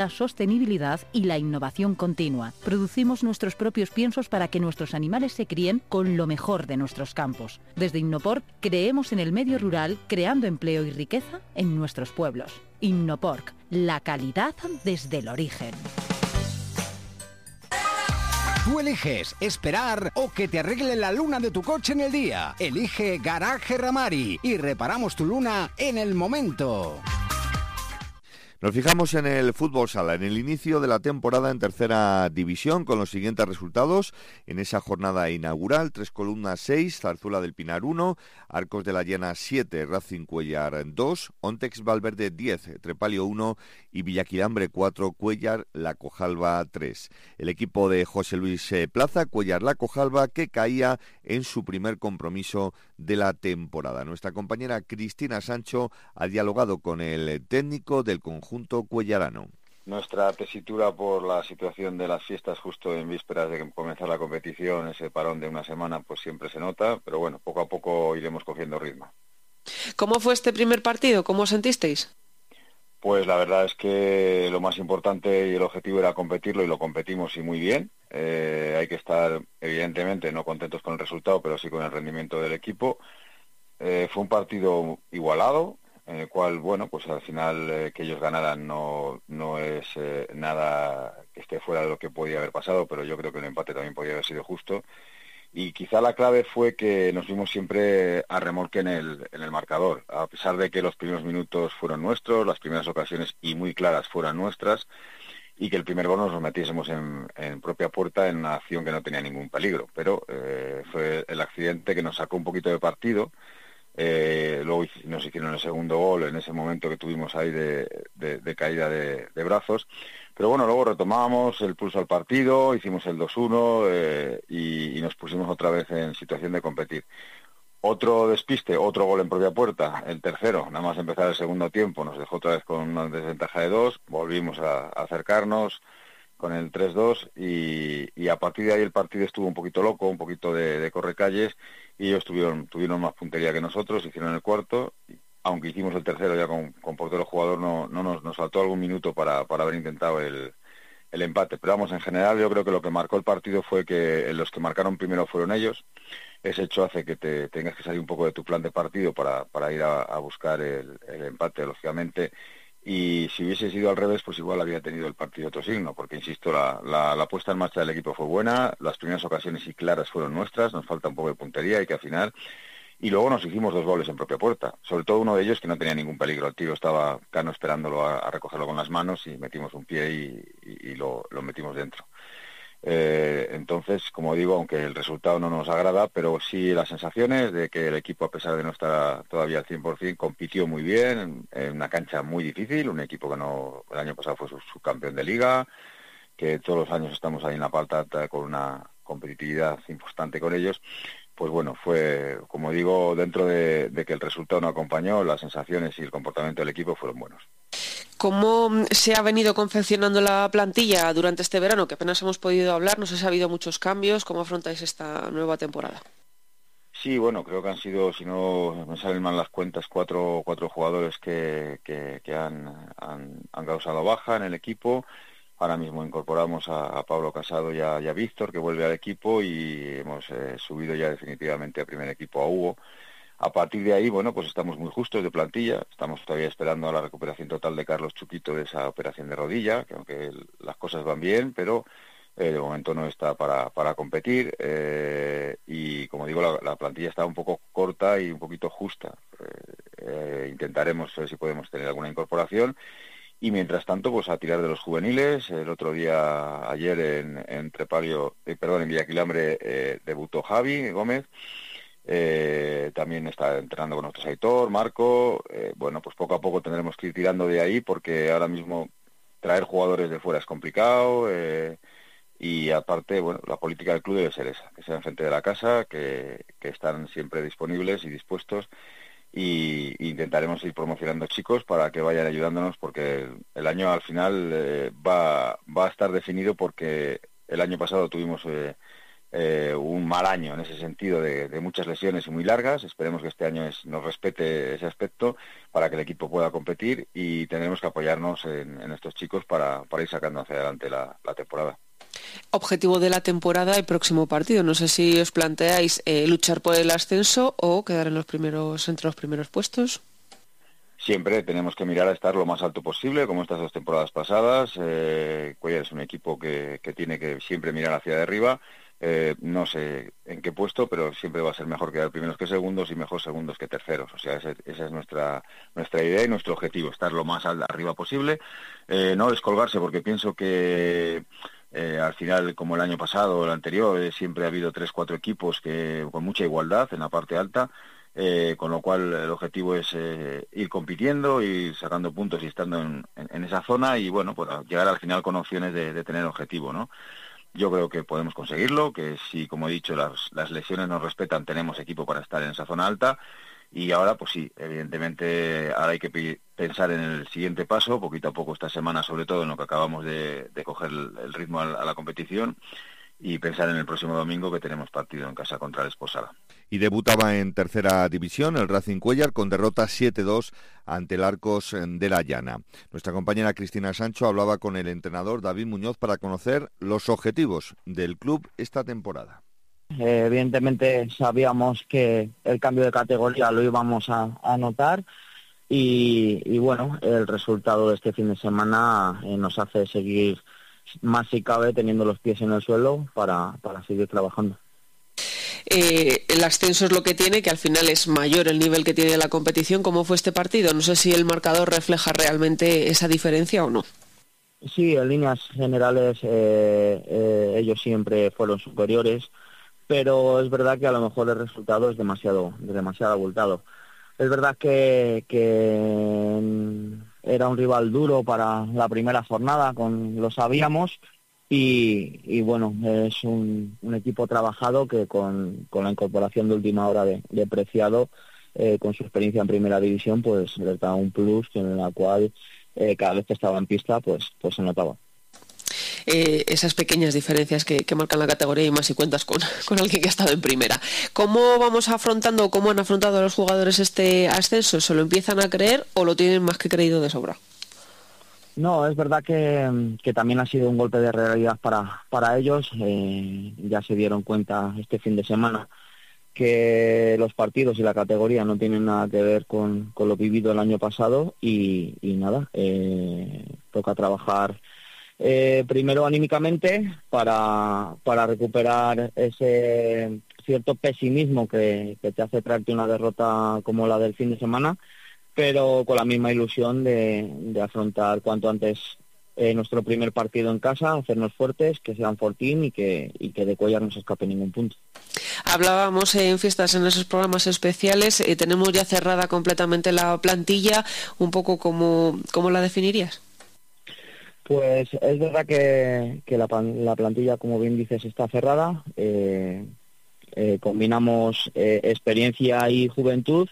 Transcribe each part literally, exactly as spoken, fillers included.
la sostenibilidad y la innovación continua. Producimos nuestros propios piensos para que nuestros animales se críen con lo mejor de nuestros campos. Desde Innoporc creemos en el medio rural, creando empleo y riqueza en nuestros pueblos. Innoporc, la calidad desde el origen. Tú eliges esperar o que te arregle la luna de tu coche en el día. Elige Garaje Ramari y reparamos tu luna en el momento. Nos fijamos en el fútbol sala, en el inicio de la temporada en tercera división, con los siguientes resultados. En esa jornada inaugural, Tres Columnas seis, Zarzuela del Pinar uno, Arcos de la Llana siete, Racing Cuellar dos, Ontex Valverde diez, Trepalio uno y Villaquilambre cuatro, Cuellar La Cojalba tres. El equipo de José Luis Plaza, Cuellar La Cojalba, que caía en su primer compromiso de la temporada. Nuestra compañera Cristina Sancho ha dialogado con el técnico del conjunto junto cuellarano. Nuestra tesitura por la situación de las fiestas justo en vísperas de comenzar la competición, ese parón de una semana, pues siempre se nota, pero bueno, poco a poco iremos cogiendo ritmo. ¿Cómo fue este primer partido? ¿Cómo os sentisteis? Pues la verdad es que lo más importante y el objetivo era competirlo y lo competimos y muy bien. Eh, hay que estar, evidentemente, no contentos con el resultado, pero sí con el rendimiento del equipo. Eh, fue un partido igualado, en el cual, bueno, pues al final eh, que ellos ganaran no, no es eh, nada que esté fuera de lo que podía haber pasado, pero yo creo que el empate también podía haber sido justo. Y quizá la clave fue que nos vimos siempre a remolque en el, en el marcador, a pesar de que los primeros minutos fueron nuestros, las primeras ocasiones y muy claras fueran nuestras, y que el primer gol nos lo metiésemos en, en propia puerta en una acción que no tenía ningún peligro. Pero eh, fue el accidente que nos sacó un poquito de partido. Eh, luego nos hicieron el segundo gol en ese momento que tuvimos ahí de, de, de caída de, de brazos, pero bueno, luego retomamos el pulso al partido, hicimos el dos uno eh, y, y nos pusimos otra vez en situación de competir. Otro despiste, otro gol en propia puerta, el tercero, nada más empezar el segundo tiempo, nos dejó otra vez con una desventaja de dos, volvimos a, a acercarnos con el tres dos y, y a partir de ahí el partido estuvo un poquito loco, un poquito de, de correcalles, y ellos tuvieron, tuvieron más puntería que nosotros, hicieron el cuarto, aunque hicimos el tercero ya con, con portero jugador, no, no nos, nos faltó algún minuto para, para haber intentado el, el empate. Pero vamos, en general yo creo que lo que marcó el partido fue que los que marcaron primero fueron ellos. Ese hecho hace que te tengas que salir un poco de tu plan de partido para, para ir a, a buscar el, el empate, lógicamente. Y si hubiese sido al revés, pues igual había tenido el partido otro signo, porque insisto, la, la, la puesta en marcha del equipo fue buena, las primeras ocasiones y claras fueron nuestras, nos falta un poco de puntería, hay que afinar, y luego nos hicimos dos goles en propia puerta, sobre todo uno de ellos que no tenía ningún peligro, el tiro estaba Cano esperándolo a, a recogerlo con las manos y metimos un pie y, y, y lo, lo metimos dentro. Eh, entonces, como digo, aunque el resultado no nos agrada, pero sí las sensaciones de que el equipo, a pesar de no estar todavía al cien por ciento, compitió muy bien en, en una cancha muy difícil, un equipo que no el año pasado fue subcampeón de liga, que todos los años estamos ahí en la parte alta con una competitividad importante con ellos. Pues bueno, fue, como digo, dentro de, de que el resultado no acompañó, las sensaciones y el comportamiento del equipo fueron buenos. ¿Cómo se ha venido confeccionando la plantilla durante este verano? Que apenas hemos podido hablar, no sé si ha habido muchos cambios. ¿Cómo afrontáis esta nueva temporada? Sí, bueno, creo que han sido, si no me salen mal las cuentas, cuatro, cuatro jugadores que, que, que han, han, han causado baja en el equipo. Ahora mismo incorporamos a, a Pablo Casado y a, y a Víctor, que vuelve al equipo, y hemos eh, subido ya definitivamente al primer equipo a Hugo. A partir de ahí, bueno, pues estamos muy justos de plantilla, estamos todavía esperando a la recuperación total de Carlos Chuquito de esa operación de rodilla, que aunque las cosas van bien, pero eh, de momento no está para, para competir, eh, y como digo, la, la plantilla está un poco corta y un poquito justa. Eh, eh, intentaremos ver si podemos tener alguna incorporación, y mientras tanto, pues a tirar de los juveniles. El otro día, ayer en, en Trepalio, eh, perdón, en Villaquilambre eh, debutó Javi Gómez. Eh, también está entrenando con nosotros Aitor, Marco. Eh, bueno, pues poco a poco tendremos que ir tirando de ahí, porque ahora mismo traer jugadores de fuera es complicado, eh, y aparte, bueno, la política del club debe ser esa, que sean gente de la casa, que, que están siempre disponibles y dispuestos, y, y intentaremos ir promocionando chicos para que vayan ayudándonos, porque el, el año al final eh, va, va a estar definido, porque el año pasado tuvimos... Eh, eh, un mal año en ese sentido de, de muchas lesiones y muy largas. Esperemos que este año es, nos respete ese aspecto para que el equipo pueda competir y tendremos que apoyarnos en, en estos chicos para, para ir sacando hacia adelante la, la temporada. Objetivo de la temporada y próximo partido. No sé si os planteáis eh, luchar por el ascenso o quedar en los primeros, entre los primeros puestos. Siempre tenemos que mirar a estar lo más alto posible, como estas dos temporadas pasadas. Eh, Cuellar es un equipo que, que tiene que siempre mirar hacia arriba. Eh, no sé en qué puesto, pero siempre va a ser mejor quedar primeros que segundos y mejor segundos que terceros. O sea, esa, esa es nuestra nuestra idea y nuestro objetivo, estar lo más al, arriba posible. Eh, no descolgarse, porque pienso que eh, al final, como el año pasado o el anterior, eh, siempre ha habido tres, cuatro equipos que con mucha igualdad en la parte alta. Eh, con lo cual el objetivo es eh, ir compitiendo, ir sacando puntos y estando en, en, en esa zona y bueno, pues llegar al final con opciones de, de tener objetivo, ¿no? Yo creo que podemos conseguirlo, que si, como he dicho, las, las lesiones nos respetan, tenemos equipo para estar en esa zona alta y ahora pues sí, evidentemente ahora hay que p- pensar en el siguiente paso, poquito a poco esta semana, sobre todo en lo que acabamos de, de coger el, el ritmo a, a la competición y pensar en el próximo domingo que tenemos partido en casa contra el Esposada. Y debutaba en tercera división el Racing Cuéllar con derrota siete dos ante el Arcos de la Llana. Nuestra compañera Cristina Sancho hablaba con el entrenador David Muñoz para conocer los objetivos del club esta temporada. Eh, evidentemente sabíamos que el cambio de categoría lo íbamos a, a notar y, y bueno, el resultado de este fin de semana eh, nos hace seguir más si cabe teniendo los pies en el suelo para, para seguir trabajando. Eh, el ascenso es lo que tiene, que al final es mayor el nivel que tiene la competición. ¿Cómo fue este partido? No sé si el marcador refleja realmente esa diferencia o no. Sí, en líneas generales eh, eh, ellos siempre fueron superiores, pero es verdad que a lo mejor el resultado es demasiado, demasiado abultado. Es verdad que, que era un rival duro para la primera jornada, con, lo sabíamos, y, y bueno, es un, un equipo trabajado que con, con la incorporación de última hora de, de Preciado, eh, con su experiencia en primera división, pues les da un plus en la cual eh, cada vez que estaba en pista, pues, pues se notaba. Eh, esas pequeñas diferencias que, que marcan la categoría y más si cuentas con, con alguien que ha estado en primera. ¿Cómo vamos afrontando o cómo han afrontado los jugadores este ascenso? ¿Se lo empiezan a creer o lo tienen más que creído de sobra? No, es verdad que, que también ha sido un golpe de realidad para, para ellos. Eh, ya se dieron cuenta este fin de semana que los partidos y la categoría no tienen nada que ver con, con lo vivido el año pasado y, y nada, eh, toca trabajar Eh, primero anímicamente para, para recuperar ese cierto pesimismo que, que te hace traerte una derrota como la del fin de semana, pero con la misma ilusión de, de afrontar cuanto antes eh, nuestro primer partido en casa, hacernos fuertes, que sean fortín y que, y que de Cuéllar no se escape ningún punto. Hablábamos en fiestas, en esos programas especiales, eh, tenemos ya cerrada completamente la plantilla, un poco como, ¿cómo la definirías? Pues es verdad que, que la, la plantilla, como bien dices, está cerrada. Eh, eh, combinamos eh, experiencia y juventud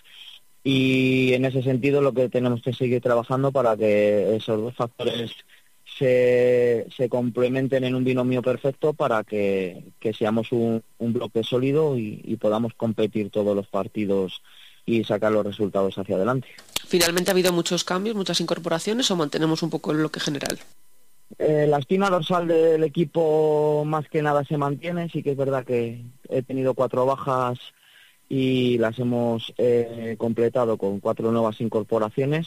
y en ese sentido lo que tenemos que seguir trabajando para que esos dos factores se, se complementen en un binomio perfecto para que, que seamos un, un bloque sólido y, y podamos competir todos los partidos y sacar los resultados hacia adelante. ¿Finalmente ha habido muchos cambios, muchas incorporaciones o mantenemos un poco el bloque general? Eh, la espina dorsal del equipo más que nada se mantiene. Sí que es verdad que he tenido cuatro bajas y las hemos eh, completado con cuatro nuevas incorporaciones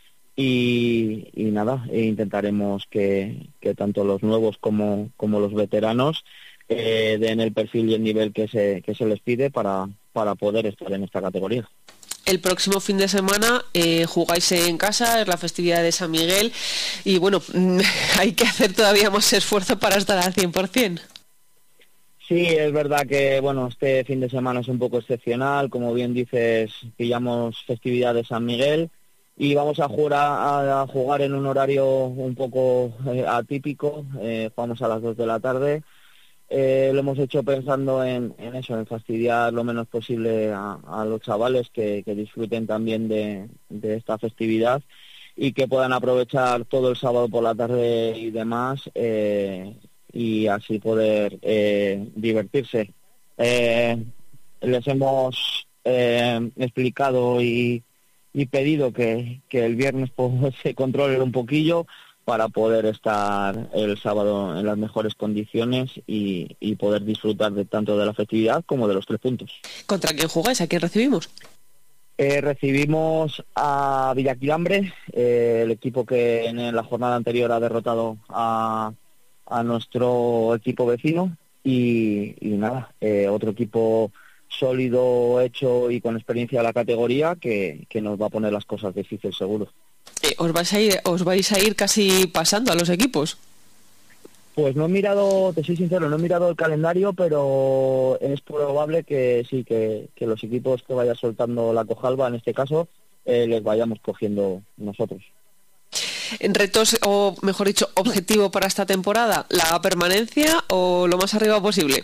y, y nada, e intentaremos que, que tanto los nuevos como, como los veteranos eh, den el perfil y el nivel que se, que se les pide para, para poder estar en esta categoría. El próximo fin de semana eh, jugáis en casa, es la festividad de San Miguel y bueno, hay que hacer todavía más esfuerzo para estar al cien por ciento. Sí, es verdad que bueno, este fin de semana es un poco excepcional, como bien dices, pillamos festividad de San Miguel y vamos a jugar, a, a jugar en un horario un poco eh, atípico, eh, jugamos a las dos de la tarde. Eh, lo hemos hecho pensando en, en eso, en fastidiar lo menos posible a, a los chavales que, que disfruten también de, de esta festividad y que puedan aprovechar todo el sábado por la tarde y demás, eh, y así poder eh, divertirse. Eh, les hemos eh, explicado y, y pedido que, que el viernes pues, se controlen un poquillo para poder estar el sábado en las mejores condiciones y, y poder disfrutar de tanto de la festividad como de los tres puntos. ¿Contra quién jugáis? ¿A quién recibimos? Eh, recibimos a Villaquilambre, eh, el equipo que en la jornada anterior ha derrotado a, a nuestro equipo vecino y, y nada, eh, otro equipo sólido, hecho y con experiencia de la categoría que, que nos va a poner las cosas difíciles seguro. Eh, ¿os vais a ir, os vais a ir casi pasando a los equipos? Pues no he mirado, te soy sincero, no he mirado el calendario, pero es probable que sí, que, que los equipos que vaya soltando la Cojalba, en este caso, eh, les vayamos cogiendo nosotros. ¿En retos, o mejor dicho, objetivo para esta temporada, la permanencia o lo más arriba posible?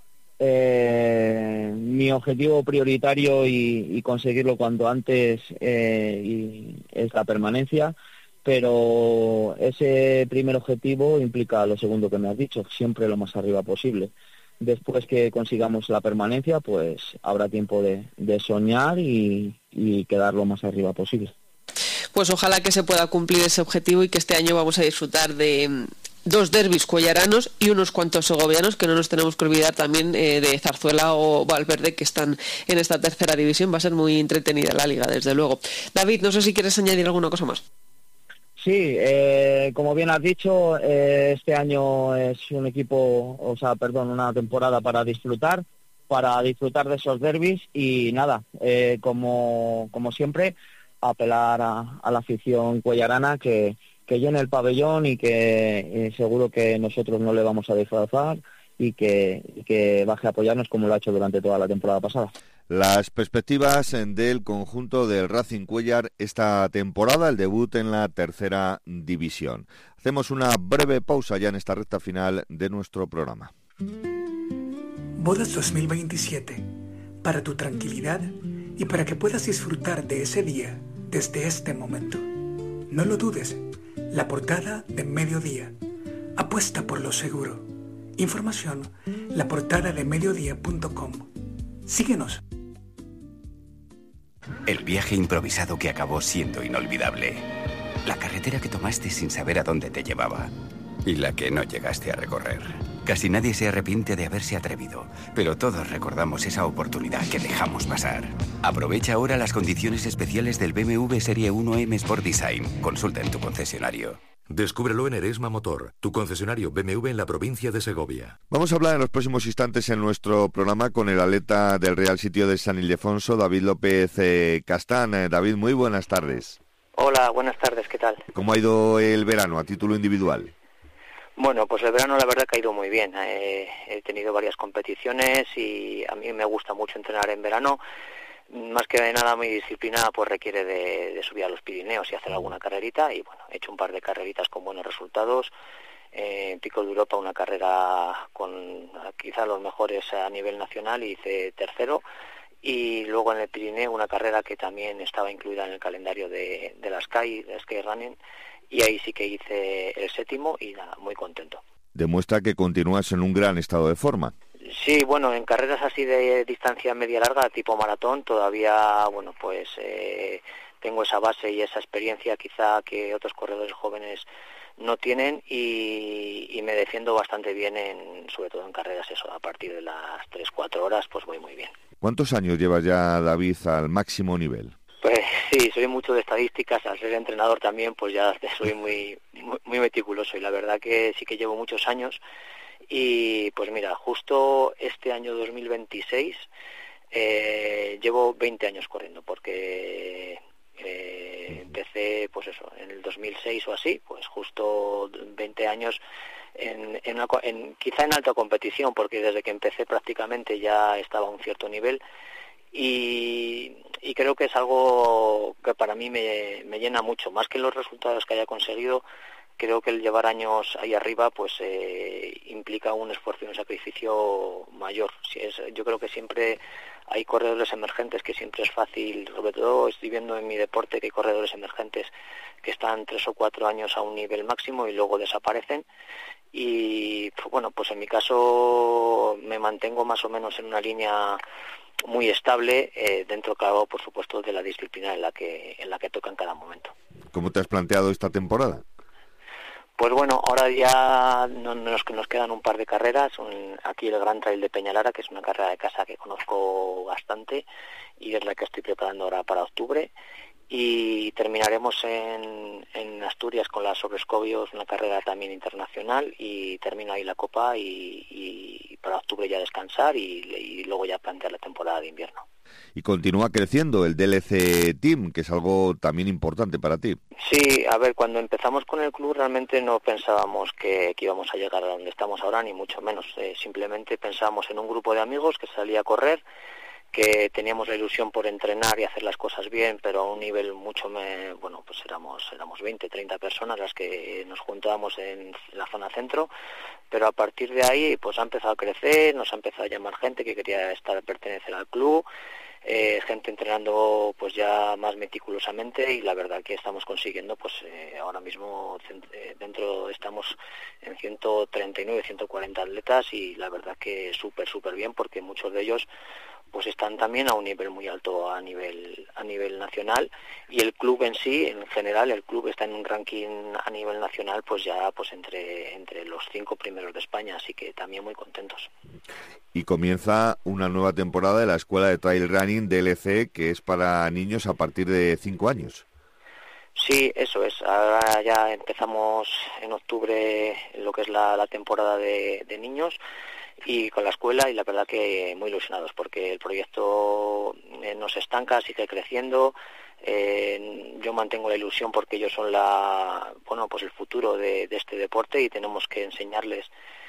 Eh, mi objetivo prioritario y, y conseguirlo cuanto antes eh, y es la permanencia, pero ese primer objetivo implica lo segundo que me has dicho, siempre lo más arriba posible. Después que consigamos la permanencia, pues habrá tiempo de, de soñar y, y quedar lo más arriba posible. Pues ojalá que se pueda cumplir ese objetivo y que este año vamos a disfrutar de dos derbis cuellaranos y unos cuantos segovianos, que no nos tenemos que olvidar también eh, de Zarzuela o Valverde, que están en esta tercera división. Va a ser muy entretenida la liga, desde luego. David, no sé si quieres añadir alguna cosa más. Sí, eh, como bien has dicho, eh, este año es un equipo, o sea, perdón, una temporada para disfrutar, para disfrutar de esos derbis y nada, eh, como, como siempre, apelar a, a la afición cuellarana que, que llene el pabellón y que eh, seguro que nosotros no le vamos a disfrazar y que, y que baje a apoyarnos como lo ha hecho durante toda la temporada pasada. Las perspectivas del conjunto del Racing Cuéllar esta temporada, el debut en la tercera división. Hacemos una breve pausa ya en esta recta final de nuestro programa. Bodas dos mil veintisiete, para tu tranquilidad y para que puedas disfrutar de ese día desde este momento. No lo dudes, la portada de Mediodía. Apuesta por lo seguro. Información, la portada de mediodía punto com. Síguenos. El viaje improvisado que acabó siendo inolvidable. La carretera que tomaste sin saber a dónde te llevaba. Y la que no llegaste a recorrer. Casi nadie se arrepiente de haberse atrevido, pero todos recordamos esa oportunidad que dejamos pasar. Aprovecha ahora las condiciones especiales del B M W Serie uno M Sport Design. Consulta en tu concesionario. Descúbrelo en Eresma Motor, tu concesionario B M W en la provincia de Segovia. Vamos a hablar en los próximos instantes en nuestro programa con el atleta del Real Sitio de San Ildefonso, David López eh, Castán. Eh, David, muy buenas tardes. Hola, buenas tardes, ¿qué tal? ¿Cómo ha ido el verano a título individual? Bueno, pues el verano la verdad que ha ido muy bien. Eh, he tenido varias competiciones y a mí me gusta mucho entrenar en verano. Más que de nada mi disciplina pues requiere de, de subir a los Pirineos y hacer alguna carrerita y bueno, he hecho un par de carreritas con buenos resultados. Eh, en Pico de Europa una carrera con quizá los mejores a nivel nacional y hice tercero. Y luego en el Pirineo una carrera que también estaba incluida en el calendario de, de la Sky, de Sky Running, y ahí sí que hice el séptimo y nada, muy contento. Demuestra que continúas en un gran estado de forma. Sí, bueno, en carreras así de distancia media-larga, tipo maratón, todavía, bueno, pues eh, tengo esa base y esa experiencia quizá que otros corredores jóvenes no tienen y, y me defiendo bastante bien, en, sobre todo en carreras eso, a partir de las tres cuatro horas, pues voy muy bien. ¿Cuántos años llevas ya, David, al máximo nivel? Pues sí, soy mucho de estadísticas, al ser entrenador también, pues ya soy muy, muy, muy meticuloso y la verdad que sí que llevo muchos años. Y pues mira, justo este año dos mil veintiséis eh, llevo veinte años corriendo, porque eh, empecé pues eso, en el dos mil seis o así, pues justo veinte años en, en, una, en quizá en alta competición, porque desde que empecé prácticamente ya estaba a un cierto nivel y, y creo que es algo que para mí me, me llena mucho, más que los resultados que haya conseguido. Creo que el llevar años ahí arriba pues eh, implica un esfuerzo y un sacrificio mayor. Si es, yo creo que siempre hay corredores emergentes que siempre es fácil, sobre todo estoy viendo en mi deporte que hay corredores emergentes que están tres o cuatro años a un nivel máximo y luego desaparecen. y bueno, pues en mi caso me mantengo más o menos en una línea muy estable, eh, dentro, claro, por supuesto, de la disciplina en la que en la que toca en cada momento. ¿Cómo te has planteado esta temporada? Pues bueno, ahora ya no, nos, nos quedan un par de carreras. Un, aquí el Gran Trail de Peñalara, que es una carrera de casa que conozco bastante y es la que estoy preparando ahora para octubre. Y terminaremos en, en Asturias con la Sobrescobios, una carrera también internacional, y termino ahí la Copa y, y para octubre ya descansar y, y luego ya plantear la temporada de invierno. Y continúa creciendo el D L C Team, que es algo también importante para ti. Sí, a ver, cuando empezamos con el club realmente no pensábamos que, que íbamos a llegar a donde estamos ahora, ni mucho menos. Eh, simplemente pensábamos en un grupo de amigos que salía a correr, que teníamos la ilusión por entrenar y hacer las cosas bien, pero a un nivel mucho, me, bueno, pues éramos éramos veinte, treinta personas las que nos juntábamos en la zona centro, pero a partir de ahí pues ha empezado a crecer, nos ha empezado a llamar gente que quería estar pertenecer al club, eh, gente entrenando pues ya más meticulosamente, y la verdad que estamos consiguiendo pues eh, ahora mismo eh, dentro estamos en ciento treinta y nueve, ciento cuarenta atletas, y la verdad que súper súper bien, porque muchos de ellos pues están también a un nivel muy alto a nivel a nivel nacional, y el club en sí, en general, el club está en un ranking a nivel nacional pues ya pues entre entre los cinco primeros de España, así que también muy contentos. Y comienza una nueva temporada de la Escuela de Trail Running D L C, que es para niños a partir de cinco años. Sí, eso es. Ahora ya empezamos en octubre lo que es la, la temporada de, de niños, y con la escuela, y la verdad que muy ilusionados porque el proyecto eh, no se estanca, sigue creciendo. Eh, yo mantengo la ilusión porque ellos son la bueno pues el futuro de, de este deporte, y tenemos que enseñarles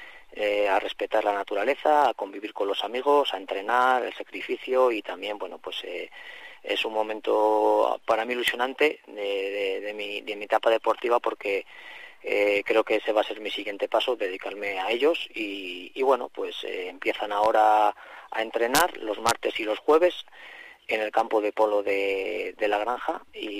eh, a respetar la naturaleza, a convivir con los amigos, a entrenar, el sacrificio, y también bueno pues eh, es un momento para mí ilusionante de, de, de, mi, de mi etapa deportiva, porque Eh, creo que ese va a ser mi siguiente paso, dedicarme a ellos, y, y bueno, pues eh, empiezan ahora a entrenar los martes y los jueves en el campo de polo de, de la granja,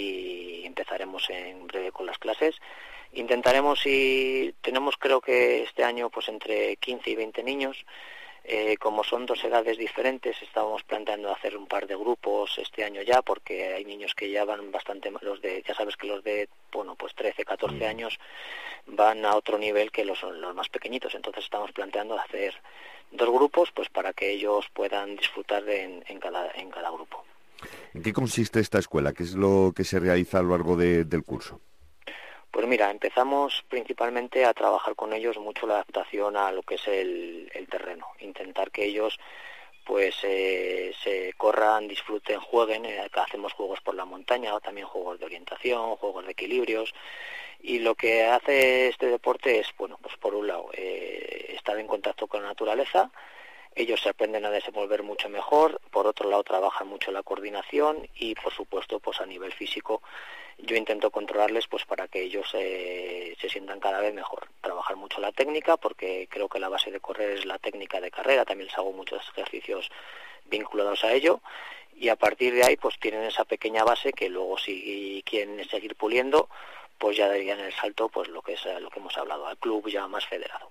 y empezaremos en breve con las clases. Intentaremos, y tenemos creo que este año pues entre quince y veinte niños. Eh, como son dos edades diferentes, estábamos planteando hacer un par de grupos este año ya, porque hay niños que ya van bastante, los de, ya sabes que los de, bueno, pues trece, catorce años van a otro nivel que los, los más pequeñitos, entonces estamos planteando hacer dos grupos pues para que ellos puedan disfrutar de, en, en, cada, en cada grupo. ¿En qué consiste esta escuela? ¿Qué es lo que se realiza a lo largo de, del curso? Pues mira, empezamos principalmente a trabajar con ellos mucho la adaptación a lo que es el, el terreno, intentar que ellos pues eh, se corran, disfruten, jueguen. Eh, hacemos juegos por la montaña, o también juegos de orientación, juegos de equilibrios, y lo que hace este deporte es, bueno, pues por un lado eh, estar en contacto con la naturaleza. Ellos se aprenden a desenvolver mucho mejor, por otro lado trabajan mucho la coordinación, y por supuesto pues a nivel físico yo intento controlarles pues para que ellos eh, se sientan cada vez mejor. Trabajar mucho la técnica, porque creo que la base de correr es la técnica de carrera, también les hago muchos ejercicios vinculados a ello, y a partir de ahí pues tienen esa pequeña base que luego, si quieren seguir puliendo, pues ya darían el salto pues lo que es lo que hemos hablado, al club ya más federado.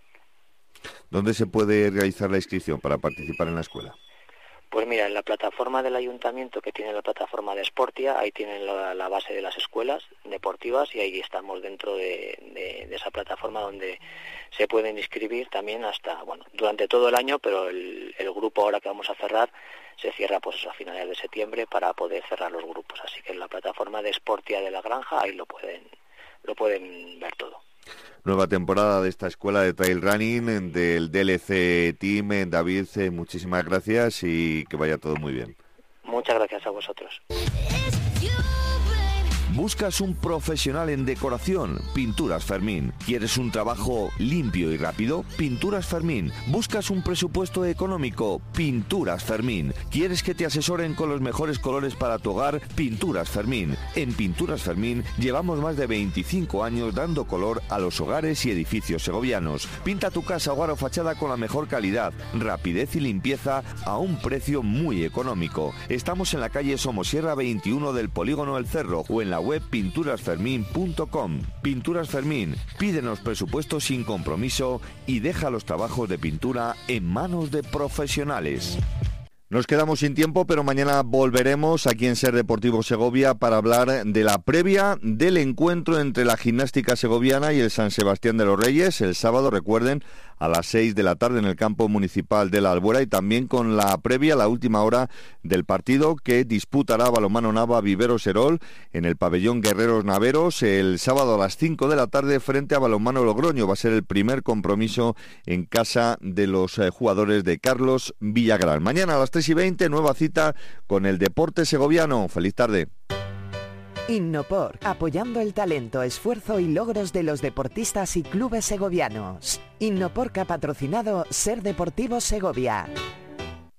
¿Dónde se puede realizar la inscripción para participar en la escuela? Pues mira, en la plataforma del ayuntamiento, que tiene la plataforma de Sportia, ahí tienen la, la base de las escuelas deportivas, y ahí estamos dentro de, de, de esa plataforma donde se pueden inscribir también hasta, bueno, durante todo el año, pero el, el grupo ahora que vamos a cerrar se cierra pues eso, a finales de septiembre, para poder cerrar los grupos. Así que en la plataforma de Sportia de la granja ahí lo pueden, lo pueden ver todo. Nueva temporada de esta escuela de trail running del D L C Team. David, muchísimas gracias y que vaya todo muy bien. Muchas gracias a vosotros. ¿Buscas un profesional en decoración? Pinturas Fermín. ¿Quieres un trabajo limpio y rápido? Pinturas Fermín. ¿Buscas un presupuesto económico? Pinturas Fermín. ¿Quieres que te asesoren con los mejores colores para tu hogar? Pinturas Fermín. En Pinturas Fermín llevamos más de veinticinco años dando color a los hogares y edificios segovianos. Pinta tu casa, hogar o fachada con la mejor calidad, rapidez y limpieza a un precio muy económico. Estamos en la calle Somosierra veintiuno del Polígono El Cerro, o en la web pinturas fermín punto com. Pinturas Fermín, pídenos presupuesto sin compromiso y deja los trabajos de pintura en manos de profesionales. Nos quedamos sin tiempo, pero mañana volveremos aquí en Ser Deportivo Segovia para hablar de la previa del encuentro entre la Gimnástica Segoviana y el San Sebastián de los Reyes, el sábado, recuerden, a las seis de la tarde en el campo municipal de la Albuera, y también con la previa, la última hora del partido que disputará Balonmano Nava Vivero Serol en el pabellón Guerreros Naveros el sábado a las cinco de la tarde frente a Balonmano Logroño. Va a ser el primer compromiso en casa de los eh, jugadores de Carlos Villagrán. Mañana a las tres y veinte, nueva cita con el deporte segoviano. Feliz tarde. Innopor, apoyando el talento, esfuerzo y logros de los deportistas y clubes segovianos. Innopor que ha patrocinado Ser Deportivo Segovia.